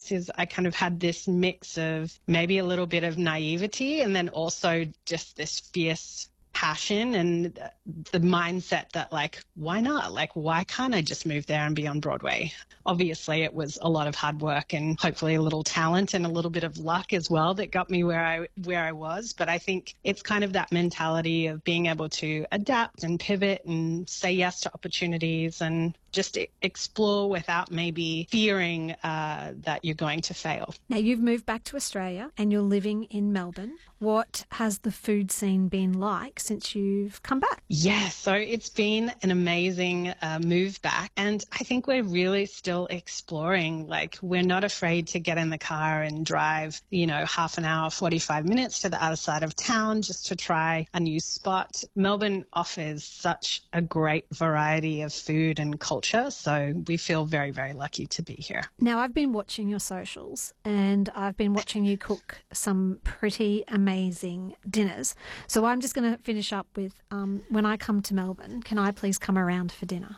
States is I kind of had this mix of maybe a little bit of naivety and then also just this fierce passion and the mindset that, like, why not? Like, why can't I just move there and be on Broadway? Obviously, it was a lot of hard work and hopefully a little talent and a little bit of luck as well that got me where I was. But I think it's kind of that mentality of being able to adapt and pivot and say yes to opportunities and just explore without maybe fearing that you're going to fail. Now, you've moved back to Australia and you're living in Melbourne. What has the food scene been like since you've come back? Yeah, so it's been an amazing move back. And I think we're really still exploring. Like, we're not afraid to get in the car and drive, half an hour, 45 minutes to the other side of town just to try a new spot. Melbourne offers such a great variety of food and culture. So we feel very, very lucky to be here. Now, I've been watching your socials and I've been watching you cook some pretty amazing dinners. So I'm just going to finish up with when I come to Melbourne, can I please come around for dinner?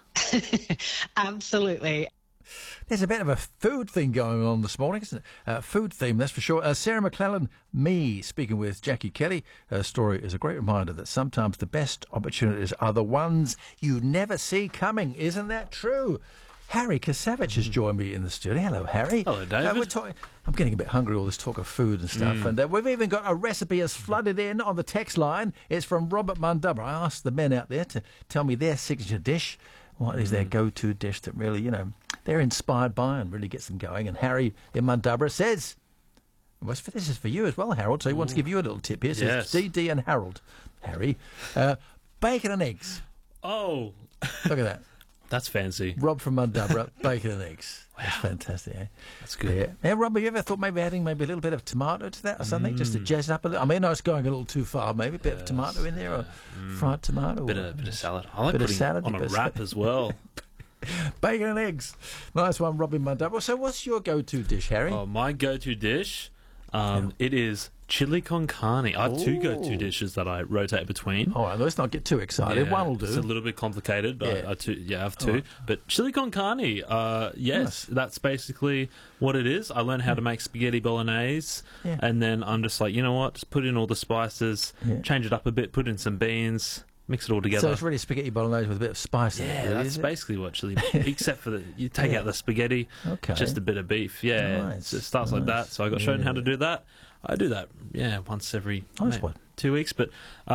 Absolutely. There's a bit of a food thing going on this morning, isn't it? Food theme, that's for sure. Sarah McClellan, speaking with Jackie Kelly. Her story is a great reminder that sometimes the best opportunities are the ones you never see coming. Isn't that true? Harry Kasavich has joined me in the studio. Hello, Harry. Hello, David. I'm getting a bit hungry, all this talk of food and stuff. And we've even got a recipe has flooded in on the text line. It's from Robert Mundubber. I asked the men out there to tell me their signature dish. What is their go-to dish that really, they're inspired by and really gets them going? And Harry in Mundubber says, this is for you as well, Harold, so he wants to give you a little tip here. Yes. Says DD and Harold, Harry, bacon and eggs. Oh. Look at that. That's fancy. Rob from Mundubber, bacon and eggs. Wow. That's fantastic, eh? That's good. Yeah, Rob, have you ever thought maybe adding maybe a little bit of tomato to that or something, just to jazz it up a little? I mean, I know it's going a little too far. Maybe a bit of tomato in there or fried tomato. Bit of salad. I like bit of putting salad, on a wrap as well. Bacon and eggs. Nice one, Robin Mundubber. So what's your go-to dish, Harry? Oh, my go-to dish, it is chili con carne. I have two go-to dishes that I rotate between. All right, let's not get too excited. Yeah, One will do. It's a little bit complicated, but I have two. Right. But chili con carne, yes, nice. That's basically what it is. I learned how to make spaghetti bolognese, and then I'm just like, you know what, just put in all the spices, change it up a bit, put in some beans, mix it all together. So it's really spaghetti bolognese with a bit of spice in it. Yeah, that's basically what chili, except for you take out the spaghetti, just a bit of beef. Yeah, nice. It starts like that. So I got shown how to do that. I do that, once every 2 weeks. But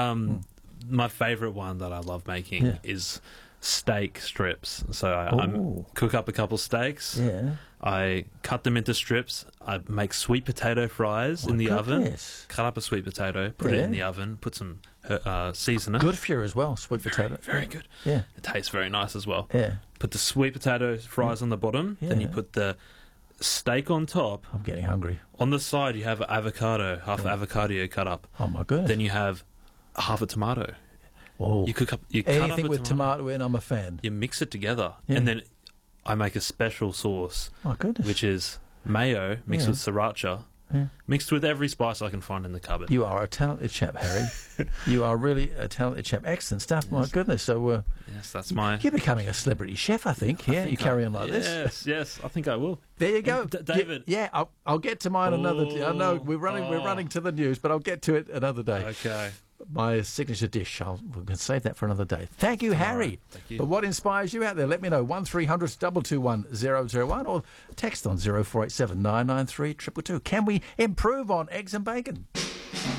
my favourite one that I love making is steak strips. So I cook up a couple steaks. Yeah. I cut them into strips. I make sweet potato fries in the oven. Cut up a sweet potato, put it in the oven, put some seasoner. Good for you as well, sweet potato. Very good. Yeah. It tastes very nice as well. Yeah. Put the sweet potato fries on the bottom. Then you put the steak on top. I'm getting hungry. On the side, you have avocado, half avocado cut up. Oh, my goodness. Then you have half a tomato. Oh. You cut up anything with tomato in, I'm a fan. You mix it together. And then I make a special sauce. My goodness. Which is mayo mixed with sriracha. Mixed with every spice I can find in the cupboard. You are a talented chap, Harry. You are really a talented chap. Excellent stuff. Yes. My goodness. So, yes, that's my... You're becoming a celebrity chef, I think. You carry on like this. Yes, I think I will. There you go. David. I'll get to mine another day. I know we're running to the news, but I'll get to it another day. Okay. My signature dish. We can save that for another day. Thank you, Harry. Right, thank you. But what inspires you out there? Let me know. 1300 221 001 or text on 0487 993 222. Can we improve on eggs and bacon?